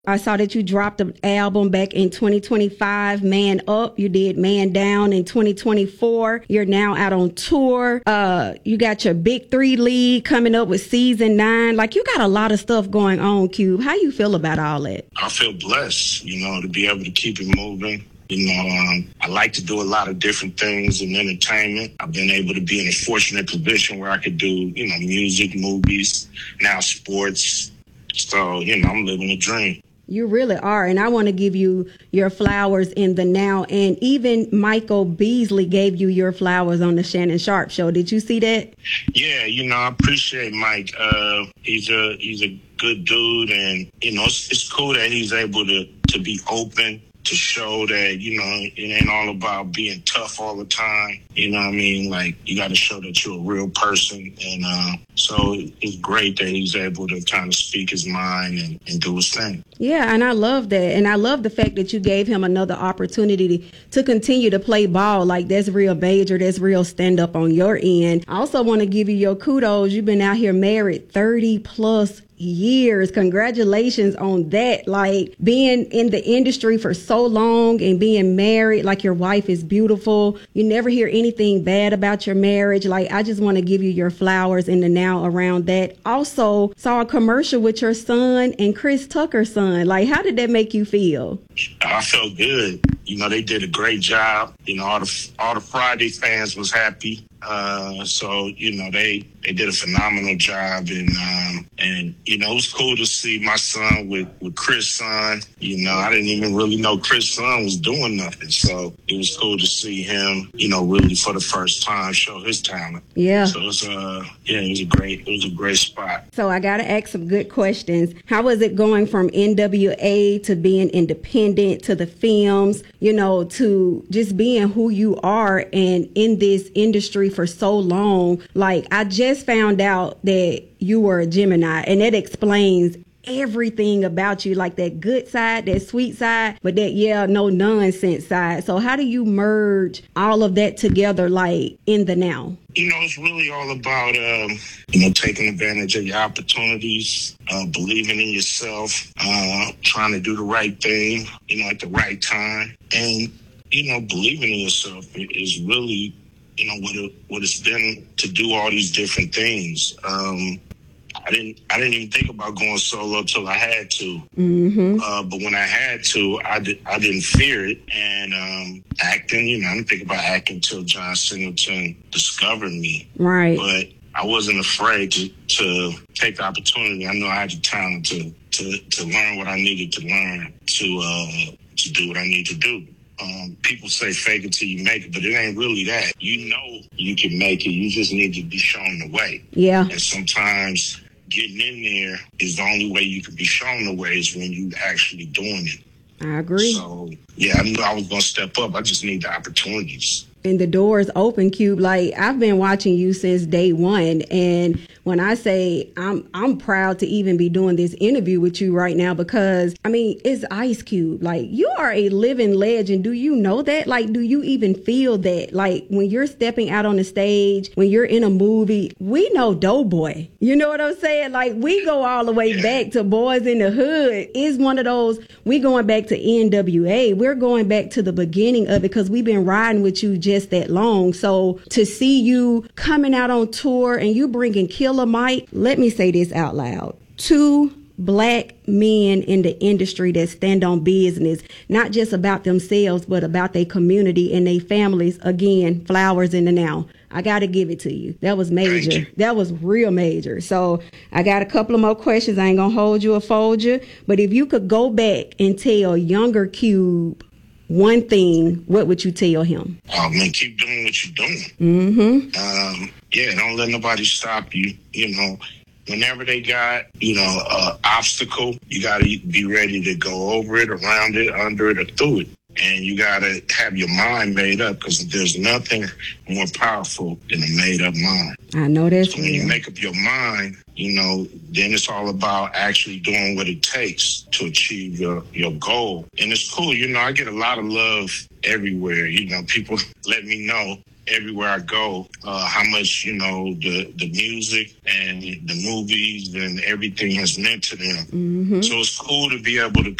I saw that you dropped an album back in 2025, Man Up. You did Man Down in 2024. You're now out on tour. You got your Big 3 league coming up with season 9. Like, you got a lot of stuff going on, Cube. How you feel about all that? I feel blessed, to be able to keep it moving. I like to do a lot of different things in entertainment. I've been able to be in a fortunate position where I could do, music, movies, now sports. So, I'm living a dream. You really are. And I want to give you your flowers in the now. And even Michael Beasley gave you your flowers on the Shannon Sharpe show. Did you see that? Yeah, I appreciate Mike. He's a good dude. And, it's cool that he's able to be open, to show that, it ain't all about being tough all the time. You know what I mean? Like, you got to show that you're a real person. And so it's great that he's able to kind of speak his mind and do his thing. Yeah, and I love that. And I love the fact that you gave him another opportunity to continue to play ball. Like, that's real major. That's real stand up on your end. I also want to give you your kudos. You've been out here married 30 plus years. Congratulations on that. Like, being in the industry for so long and being married, like, your wife is beautiful. You never hear anything bad about your marriage. Like, I just want to give you your flowers in the now around that. Also saw a commercial with your son and Chris Tucker's son. Like, how did that make you feel? I felt good. They did a great job. All the Friday fans was happy. So, they did a phenomenal job. And it was cool to see my son with Chris' son. I didn't even really know Chris' son was doing nothing. So it was cool to see him, really for the first time show his talent. Yeah. So it was a great spot. So I got to ask some good questions. How was it going from NWA to being independent to the films, to just being who you are and in this industry for so long? Like, I just found out that you were a Gemini, and that explains everything about you, like that good side, that sweet side, but that no nonsense side. So how do you merge all of that together, like, in the now? It's really all about, taking advantage of your opportunities, believing in yourself, trying to do the right thing, at the right time. And, believing in yourself is really, what it's been to do all these different things. I didn't even think about going solo till I had to. Mm-hmm. But when I had to, I didn't fear it. And acting, I didn't think about acting till John Singleton discovered me. Right. But I wasn't afraid to take the opportunity. I know I had the talent to learn what I needed to learn to do what I need to do. People say fake it till you make it, but it ain't really that. You can make it. You just need to be shown the way. Yeah. And sometimes getting in there is the only way you can be shown the way is when you actually doing it. I agree. So, I knew I was going to step up. I just need the opportunities. And the doors open, Cube. Like, I've been watching you since day one. And when I say I'm proud to even be doing this interview with you right now, because, it's Ice Cube. Like, you are a living legend. Do you know that? Like, do you even feel that? Like, when you're stepping out on the stage, when you're in a movie, we know Doughboy. You know what I'm saying? Like, we go all the way back to Boys in the Hood. It's one of those, we going back to NWA. We're going back to the beginning of it because we've been riding with you just that long. So to see you coming out on tour and you bringing Killer Mike, let me say this out loud. 2 Black men in the industry that stand on business, not just about themselves, but about their community and their families. Again, flowers in the now. I got to give it to you. That was major. That was real major. So I got a couple of more questions. I ain't going to hold you or fold you. But if you could go back and tell younger Cube one thing, what would you tell him? Oh, man, keep doing what you're doing. Mm-hmm. Don't let nobody stop you. Whenever they got, an obstacle, you got to be ready to go over it, around it, under it, or through it. And you got to have your mind made up because there's nothing more powerful than a made-up mind. I know that's so when you make up your mind, then it's all about actually doing what it takes to achieve your goal. And it's cool. I get a lot of love everywhere. People let me know everywhere I go, how much, the music and the movies and everything has meant to them. So it's cool to be able to